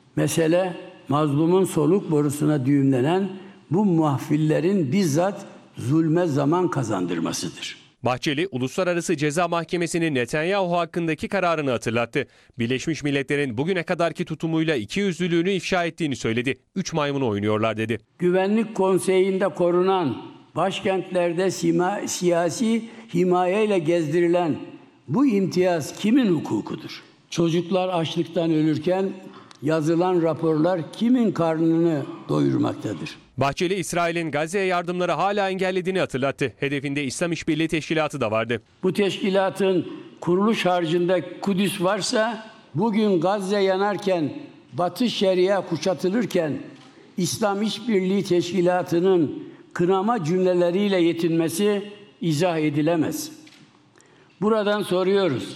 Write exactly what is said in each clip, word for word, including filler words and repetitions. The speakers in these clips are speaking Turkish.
Mesele mazlumun soluk borusuna düğümlenen bu muhafillerin bizzat zulme zaman kazandırmasıdır. Bahçeli, Uluslararası Ceza Mahkemesi'nin Netanyahu hakkındaki kararını hatırlattı. Birleşmiş Milletler'in bugüne kadarki tutumuyla ikiyüzlülüğünü ifşa ettiğini söyledi. Üç maymunu oynuyorlar dedi. Güvenlik Konseyi'nde korunan, başkentlerde sima, siyasi himayeyle gezdirilen bu imtiyaz kimin hukukudur? Çocuklar açlıktan ölürken yazılan raporlar kimin karnını doyurmaktadır? Bahçeli, İsrail'in Gazze'ye yardımları hala engellediğini hatırlattı. Hedefinde İslam İşbirliği Teşkilatı da vardı. Bu teşkilatın kuruluş harcında Kudüs varsa, bugün Gazze yanarken, Batı Şeria kuşatılırken İslam İşbirliği Teşkilatı'nın kınama cümleleriyle yetinmesi izah edilemez. Buradan soruyoruz.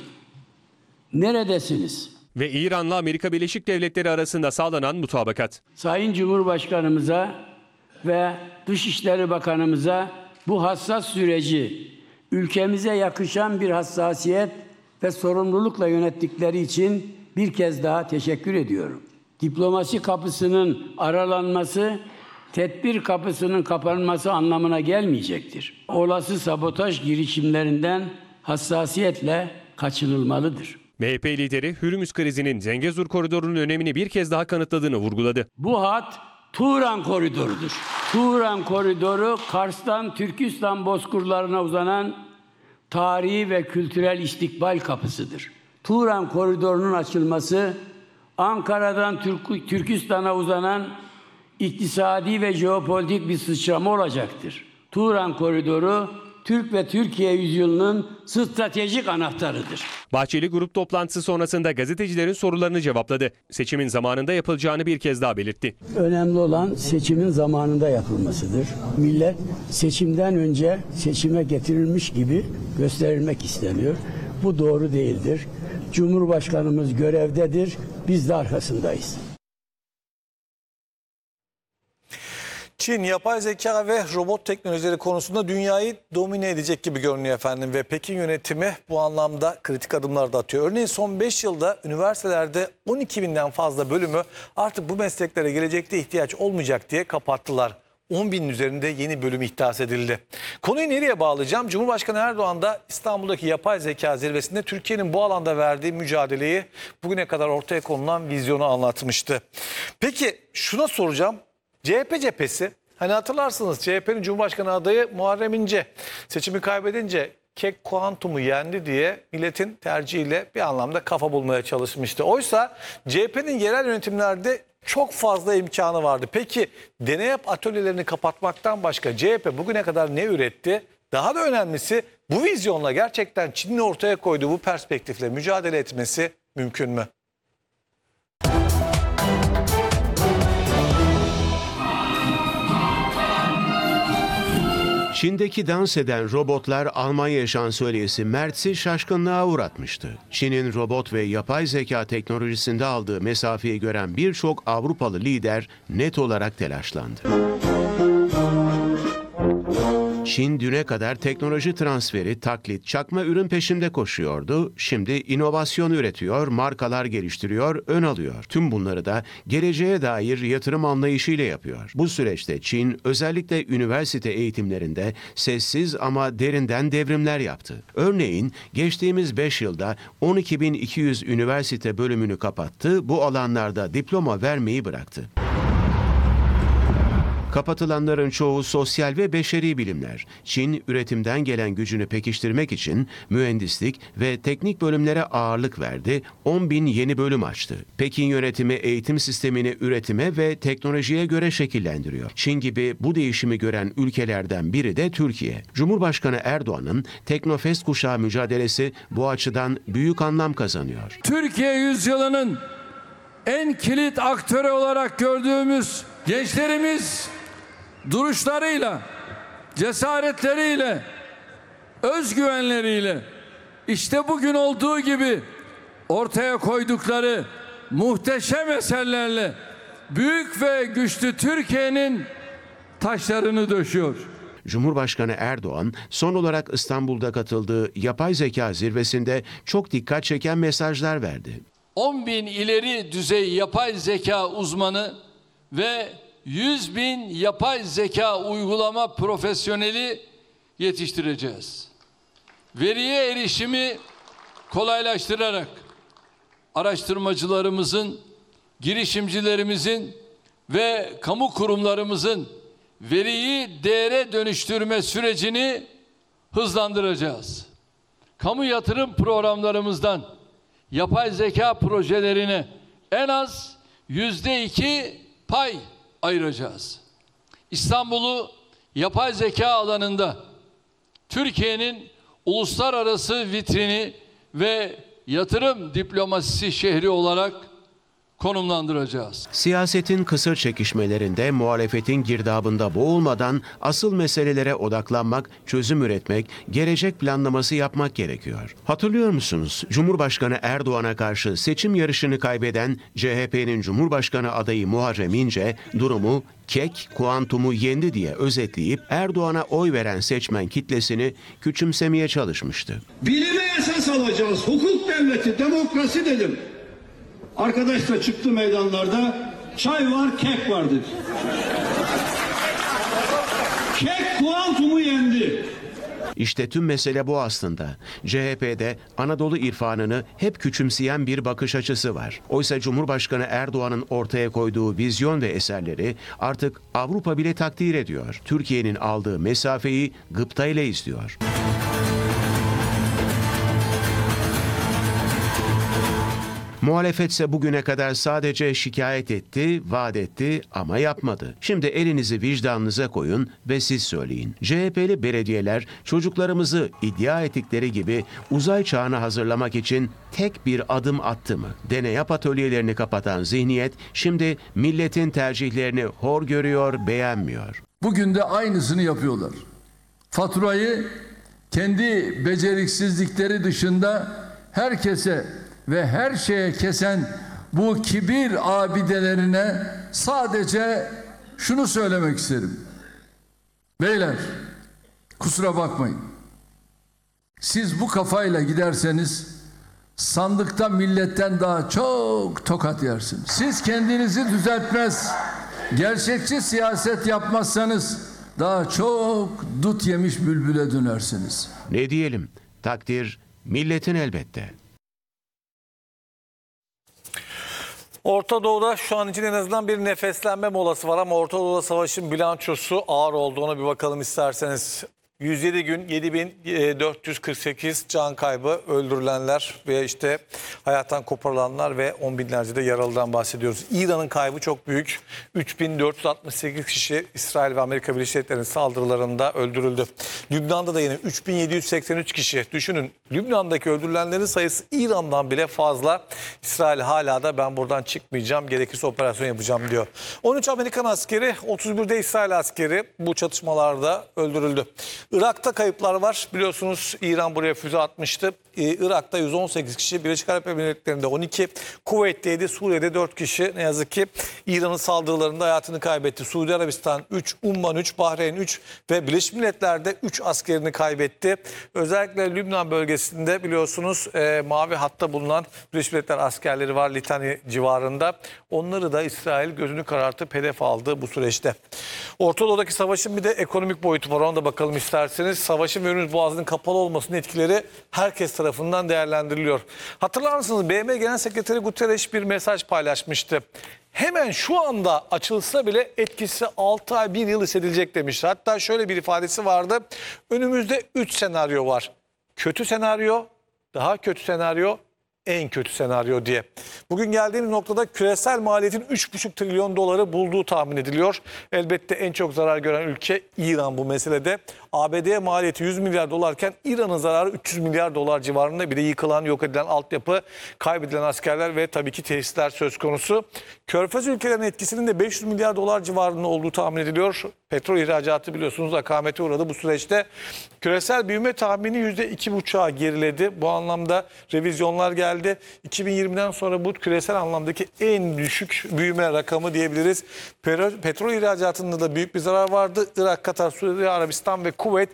Neredesiniz? Ve İran'la Amerika Birleşik Devletleri arasında sağlanan mutabakat. Sayın Cumhurbaşkanımıza ve Dışişleri Bakanımıza bu hassas süreci ülkemize yakışan bir hassasiyet ve sorumlulukla yönettikleri için bir kez daha teşekkür ediyorum. Diplomasi kapısının aralanması, tedbir kapısının kapanması anlamına gelmeyecektir. Olası sabotaj girişimlerinden hassasiyetle kaçınılmalıdır. M H P lideri Hürmüz krizinin Zengezur koridorunun önemini bir kez daha kanıtladığını vurguladı. Bu hat Turan koridorudur. Turan koridoru Kars'tan Türkistan bozkırlarına uzanan tarihi ve kültürel istikbal kapısıdır. Turan koridorunun açılması Ankara'dan Türk Türkistan'a uzanan iktisadi ve jeopolitik bir sıçrama olacaktır. Turan koridoru Türk ve Türkiye yüzyılının stratejik anahtarıdır. Bahçeli grup toplantısı sonrasında gazetecilerin sorularını cevapladı. Seçimin zamanında yapılacağını bir kez daha belirtti. Önemli olan seçimin zamanında yapılmasıdır. Millet seçimden önce seçime getirilmiş gibi gösterilmek isteniyor. Bu doğru değildir. Cumhurbaşkanımız görevdedir. Biz de arkasındayız. Çin, yapay zeka ve robot teknolojileri konusunda dünyayı domine edecek gibi görünüyor efendim ve Pekin yönetimi bu anlamda kritik adımlar da atıyor. Örneğin son beş yılda üniversitelerde on iki binden fazla bölümü artık bu mesleklere gelecekte ihtiyaç olmayacak diye kapattılar. on binin üzerinde yeni bölüm ihdas edildi. Konuyu nereye bağlayacağım? Cumhurbaşkanı Erdoğan da İstanbul'daki yapay zeka zirvesinde Türkiye'nin bu alanda verdiği mücadeleyi, bugüne kadar ortaya konulan vizyonu anlatmıştı. Peki şuna soracağım. C H P cephesi, hani hatırlarsınız C H P'nin Cumhurbaşkanı adayı Muharrem İnce seçimi kaybedince kek kuantumu yendi diye milletin tercihiyle bir anlamda kafa bulmaya çalışmıştı. Oysa C H P'nin yerel yönetimlerde çok fazla imkanı vardı. Peki deney yap atölyelerini kapatmaktan başka C H P bugüne kadar ne üretti? Daha da önemlisi bu vizyonla gerçekten Çin'in ortaya koyduğu bu perspektifle mücadele etmesi mümkün mü? Çin'deki dans eden robotlar Almanya şansölyesi Merz'i şaşkınlığa uğratmıştı. Çin'in robot ve yapay zeka teknolojisinde aldığı mesafeyi gören birçok Avrupalı lider net olarak telaşlandı. Çin düne kadar teknoloji transferi, taklit, çakma ürün peşinde koşuyordu. Şimdi inovasyon üretiyor, markalar geliştiriyor, ön alıyor. Tüm bunları da geleceğe dair yatırım anlayışıyla yapıyor. Bu süreçte Çin özellikle üniversite eğitimlerinde sessiz ama derinden devrimler yaptı. Örneğin geçtiğimiz beş yılda on iki bin iki yüz üniversite bölümünü kapattı, bu alanlarda diploma vermeyi bıraktı. Kapatılanların çoğu sosyal ve beşeri bilimler. Çin, üretimden gelen gücünü pekiştirmek için mühendislik ve teknik bölümlere ağırlık verdi, on bin yeni bölüm açtı. Pekin yönetimi eğitim sistemini üretime ve teknolojiye göre şekillendiriyor. Çin gibi bu değişimi gören ülkelerden biri de Türkiye. Cumhurbaşkanı Erdoğan'ın Teknofest kuşağı mücadelesi bu açıdan büyük anlam kazanıyor. Türkiye yüzyılının en kilit aktörü olarak gördüğümüz gençlerimiz duruşlarıyla, cesaretleriyle, özgüvenleriyle, işte bugün olduğu gibi ortaya koydukları muhteşem eserlerle büyük ve güçlü Türkiye'nin taşlarını döşüyor. Cumhurbaşkanı Erdoğan son olarak İstanbul'da katıldığı yapay zeka zirvesinde çok dikkat çeken mesajlar verdi. on bin ileri düzey yapay zeka uzmanı ve yüz bin yapay zeka uygulama profesyoneli yetiştireceğiz. Veriye erişimi kolaylaştırarak araştırmacılarımızın, girişimcilerimizin ve kamu kurumlarımızın veriyi değere dönüştürme sürecini hızlandıracağız. Kamu yatırım programlarımızdan yapay zeka projelerine en az yüzde iki pay ayıracağız. İstanbul'u yapay zeka alanında Türkiye'nin uluslararası vitrini ve yatırım diplomasisi şehri olarak konumlandıracağız. Siyasetin kısır çekişmelerinde muhalefetin girdabında boğulmadan asıl meselelere odaklanmak, çözüm üretmek, gelecek planlaması yapmak gerekiyor. Hatırlıyor musunuz? Cumhurbaşkanı Erdoğan'a karşı seçim yarışını kaybeden C H P'nin Cumhurbaşkanı adayı Muharrem İnce durumu kek kuantumu yendi diye özetleyip Erdoğan'a oy veren seçmen kitlesini küçümsemeye çalışmıştı. Bilime esas alacağız. Hukuk devleti, demokrasi dedim. Arkadaş da çıktı meydanlarda, çay var, kek var dedi. Kek kuantumu yendi. İşte tüm mesele bu aslında. C H P'de Anadolu irfanını hep küçümseyen bir bakış açısı var. Oysa Cumhurbaşkanı Erdoğan'ın ortaya koyduğu vizyon ve eserleri artık Avrupa bile takdir ediyor. Türkiye'nin aldığı mesafeyi gıptayla izliyor. Muhalefetse bugüne kadar sadece şikayet etti, vaat etti ama yapmadı. Şimdi elinizi vicdanınıza koyun ve siz söyleyin. C H P'li belediyeler çocuklarımızı iddia ettikleri gibi uzay çağına hazırlamak için tek bir adım attı mı? Deneyap atölyelerini kapatan zihniyet şimdi milletin tercihlerini hor görüyor, beğenmiyor. Bugün de aynısını yapıyorlar. Faturayı kendi beceriksizlikleri dışında herkese ve her şeye kesen bu kibir abidelerine sadece şunu söylemek isterim. Beyler, kusura bakmayın. Siz bu kafayla giderseniz sandıkta milletten daha çok tokat yersiniz. Siz kendinizi düzeltmez, gerçekçi siyaset yapmazsanız daha çok dut yemiş bülbüle dönersiniz. Ne diyelim? Takdir milletin elbette. Orta Doğu'da şu an için en azından bir nefeslenme molası var ama Orta Doğu'da savaşın bilançosu ağır olduğuna bir bakalım isterseniz. yüz yedi gün yedi bin dört yüz kırk sekiz can kaybı, öldürülenler ve işte hayattan koparılanlar ve on binlerce de yaralıdan bahsediyoruz. İran'ın kaybı çok büyük. üç bin dört yüz altmış sekiz kişi İsrail ve Amerika Birleşik Devletleri'nin saldırılarında öldürüldü. Lübnan'da da yine üç bin yedi yüz seksen üç kişi. Düşünün, Lübnan'daki öldürülenlerin sayısı İran'dan bile fazla. İsrail hala da ben buradan çıkmayacağım, gerekirse operasyon yapacağım diyor. on üç Amerikan askeri, otuz bir de İsrail askeri bu çatışmalarda öldürüldü. Irak'ta kayıplar var. Biliyorsunuz İran buraya füze atmıştı. Ee, Irak'ta yüz on sekiz kişi, Birleşik Arap Emirlikleri'nde on iki, Kuveyt'te yedi, Suriye'de dört kişi ne yazık ki İran'ın saldırılarında hayatını kaybetti. Suudi Arabistan üç, Umman üç, Bahreyn üç ve Birleşmiş Milletler'de üç askerini kaybetti. Özellikle Lübnan bölgesinde biliyorsunuz e, mavi hatta bulunan Birleşmiş Milletler askerleri var Litani civarında. Onları da İsrail gözünü karartıp hedef aldı bu süreçte. Orta Doğu'daki savaşın bir de ekonomik boyutu var. Ona da bakalım isterseniz. Savaşın ve Hürmüz Boğazı'nın kapalı olmasının etkileri herkes tarafından değerlendiriliyor. Hatırlar mısınız? B M Genel Sekreteri Guterres bir mesaj paylaşmıştı. Hemen şu anda açılsa bile etkisi altı ay bir yıl hissedilecek demişti. Hatta şöyle bir ifadesi vardı. Önümüzde üç senaryo var. Kötü senaryo, daha kötü senaryo, en kötü senaryo diye. Bugün geldiğimiz noktada küresel maliyetin üç buçuk trilyon doları bulduğu tahmin ediliyor. Elbette en çok zarar gören ülke İran bu meselede. A B D'ye maliyeti yüz milyar dolarken İran'ın zararı üç yüz milyar dolar civarında. Bir de yıkılan, yok edilen altyapı, kaybedilen askerler ve tabii ki tesisler söz konusu. Körfez ülkelerinin etkisinin de beş yüz milyar dolar civarında olduğu tahmin ediliyor. Petrol ihracatı biliyorsunuz akamete uğradı bu süreçte. Küresel büyüme tahmini yüzde iki buçuğa geriledi. Bu anlamda revizyonlar geldi. iki bin yirmiden sonra bu küresel anlamdaki en düşük büyüme rakamı diyebiliriz. Petrol ihracatında da büyük bir zarar vardı. Irak, Katar, Suudi Arabistan ve Kuveyt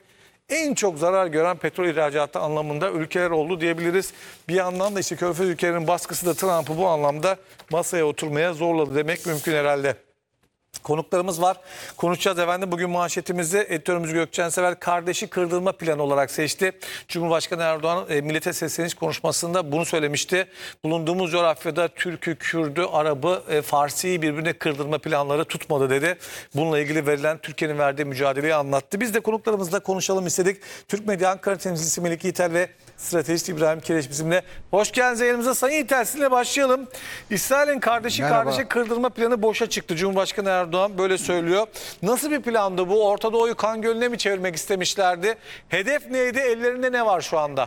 en çok zarar gören petrol ihracatı anlamında ülkeler oldu diyebiliriz. Bir yandan da işte Körfez ülkelerinin baskısı da Trump'ı bu anlamda masaya oturmaya zorladı demek mümkün herhalde. Konuklarımız var. Konuşacağız efendim. Bugün manşetimizi editörümüz Gökçen Sever kardeşi kırdırma planı olarak seçti. Cumhurbaşkanı Erdoğan e, millete sesleniş konuşmasında bunu söylemişti. Bulunduğumuz coğrafyada Türk'ü, Kürd'ü, Arap'ı, e, Farsi'yi birbirine kırdırma planları tutmadı dedi. Bununla ilgili verilen Türkiye'nin verdiği mücadeleyi anlattı. Biz de konuklarımızla konuşalım istedik. Türk Medya Ankara temsilcisi Melek Yiğiter ve stratejist İbrahim Kireç bizimle. Hoş geldiniz yayınımıza. Sayın Yiğiter, sizinle başlayalım. İsrail'in kardeşi Merhaba. kardeşe kırdırma planı boşa çıktı. Cumhurbaşkanı Erdoğan böyle söylüyor. Nasıl bir plandı bu? Orta Doğu'yu kan gölüne mi çevirmek istemişlerdi? Hedef neydi? Ellerinde ne var şu anda?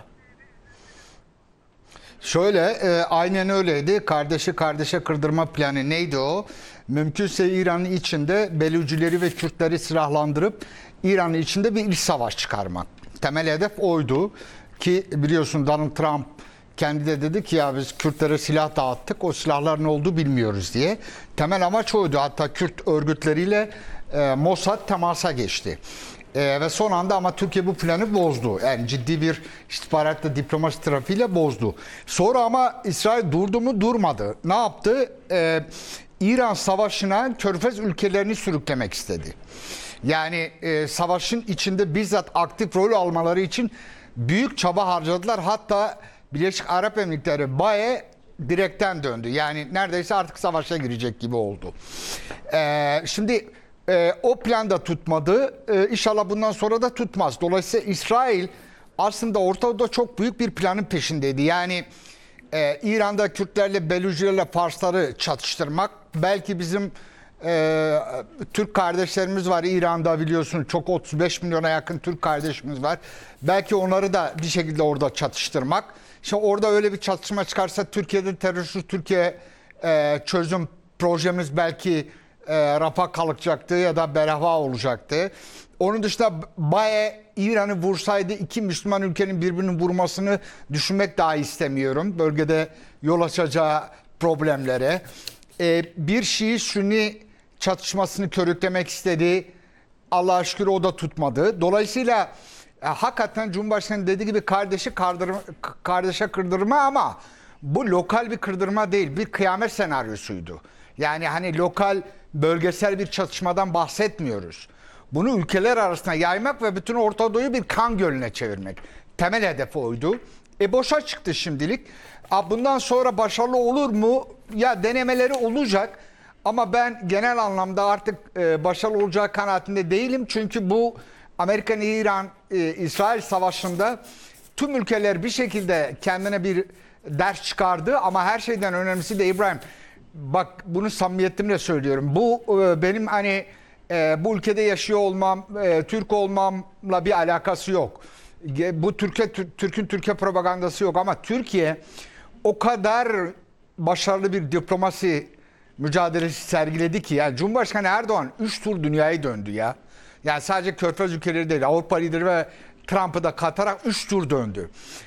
Şöyle e, aynen öyleydi. Kardeşi kardeşe kırdırma planı neydi o? Mümkünse İran'ın içinde Belucileri ve Kürtleri silahlandırıp İran'ın içinde bir iç savaş çıkarmak. Temel hedef oydu ki biliyorsun Donald Trump kendi de dedi ki ya biz Kürtlere silah dağıttık, o silahlar ne oldu bilmiyoruz diye. Temel amaç oydu. Hatta Kürt örgütleriyle e, Mossad temasa geçti. E, ve son anda ama Türkiye bu planı bozdu. Yani ciddi bir istihbaratla diplomasi trafiğiyle bozdu. Sonra ama İsrail durdu mu durmadı. Ne yaptı? E, İran savaşına Körfez ülkelerini sürüklemek istedi. Yani e, savaşın içinde bizzat aktif rol almaları için büyük çaba harcadılar. Hatta Birleşik Arap Emirlikleri B A E'ye direkten döndü. Yani neredeyse artık savaşa girecek gibi oldu. Ee, şimdi e, o plan da tutmadı. Ee, İnşallah bundan sonra da tutmaz. Dolayısıyla İsrail aslında Orta Doğu'da çok büyük bir planın peşindeydi. Yani e, İran'da Kürtlerle, Belucilerle Farsları çatıştırmak. Belki bizim e, Türk kardeşlerimiz var İran'da, biliyorsunuz çok otuz beş milyona yakın Türk kardeşimiz var. Belki onları da bir şekilde orada çatıştırmak. İşte orada öyle bir çatışma çıkarsa Türkiye'de terörsüz Türkiye e, çözüm projemiz belki e, rafa kalkacaktı ya da berhava olacaktı. Onun dışında B A E İran'ı vursaydı iki Müslüman ülkenin birbirini vurmasını düşünmek dahi istemiyorum. Bölgede yol açacağı problemlere. E, bir Şii-Sünni çatışmasını körüklemek istedi. Allah'a şükür o da tutmadı. Dolayısıyla e, hakikaten Cumhurbaşkanı dediği gibi kardeşi kardırma, kardeşe kırdırma ama bu lokal bir kırdırma değil, bir kıyamet senaryosuydu. Yani hani lokal, bölgesel bir çatışmadan bahsetmiyoruz. Bunu ülkeler arasında yaymak ve bütün Orta Doğu'yu bir kan gölüne çevirmek. Temel hedef oydu. E boşa çıktı şimdilik. Bundan sonra başarılı olur mu? Ya denemeleri olacak. Ama ben genel anlamda artık e, başarılı olacağı kanaatinde değilim. Çünkü bu Amerikan, İran, e, İsrail savaşında tüm ülkeler bir şekilde kendine bir ders çıkardı. Ama her şeyden önemlisi de İbrahim, bak bunu samimiyetimle söylüyorum. Bu e, benim hani e, bu ülkede yaşıyor olmam, e, Türk olmamla bir alakası yok. Bu Türkiye, Türk'ün Türkiye propagandası yok ama Türkiye o kadar başarılı bir diplomasi mücadelesi sergiledi ki yani Cumhurbaşkanı Erdoğan üç tur dünyayı döndü ya. Yani sadece Körfez ülkeleri değil, Avrupa lideri ve Trump'ı da katarak üç tur döndü.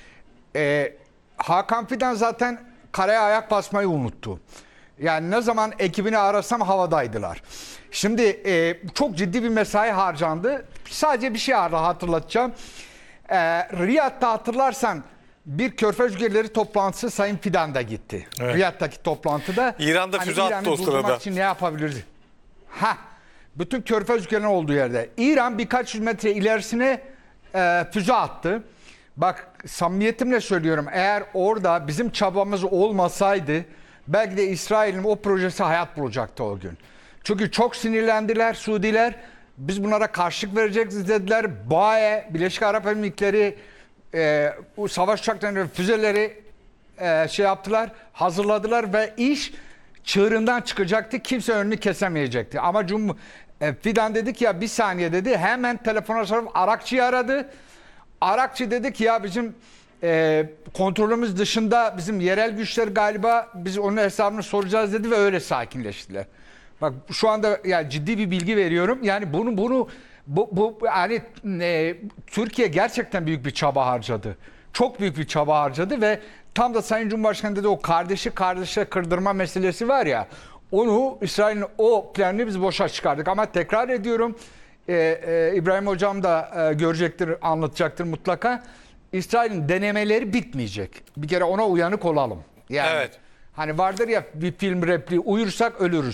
Ee, Hakan Fidan zaten karaya ayak basmayı unuttu. Yani ne zaman ekibini arasam havadaydılar. Şimdi e, çok ciddi bir mesai harcandı. Sadece bir şey hatırlatacağım. Ee, Riyad'da hatırlarsan bir Körfez ülkeleri toplantısı Sayın Fidan da gitti. Evet. Riyad'daki toplantıda. İran'da füze hani attı o sırada. için ne yapabiliriz? Ha, bütün Körfez ülkelerinin olduğu yerde. İran birkaç yüz metre ilerisine e, füze attı. Bak samimiyetimle söylüyorum, eğer orada bizim çabamız olmasaydı belki de İsrail'in o projesi hayat bulacaktı o gün. Çünkü çok sinirlendiler Suudiler. Biz bunlara karşılık vereceğiz dediler. B A E, Birleşik Arap Emirlikleri e, savaş uçaklarını ve füzeleri e, şey yaptılar, hazırladılar ve iş çığırından çıkacaktı. Kimse önünü kesemeyecekti. Ama Cum e, Fidan dedi ki ya bir saniye dedi. Hemen telefona sarıp Arakçı'yı aradı. Arakçı dedi ki ya bizim e, kontrolümüz dışında bizim yerel güçler galiba biz onun hesabını soracağız dedi ve öyle sakinleştiler. Bak şu anda yani ciddi bir bilgi veriyorum. Yani bunu bunu bu, bu yani e, Türkiye gerçekten büyük bir çaba harcadı. Çok büyük bir çaba harcadı ve tam da Sayın Cumhurbaşkanı dedi o kardeşi kardeşe kırdırma meselesi var ya, onu İsrail'in o planını biz boşa çıkardık. Ama tekrar ediyorum, e, e, İbrahim Hocam da e, görecektir, anlatacaktır mutlaka. İsrail'in denemeleri bitmeyecek. Bir kere ona uyanık olalım. Yani Evet. hani vardır ya bir film repliği, uyursak ölürüz.